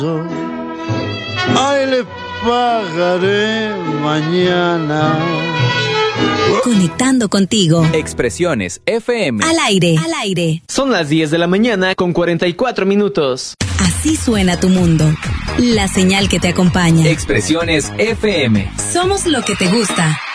Ay, le pagaré mañana. Conectando contigo. Expresiones FM. Al aire. Al aire. Son las 10 de la mañana con 44 minutos. Así suena tu mundo. La señal que te acompaña. Expresiones FM. Somos lo que te gusta.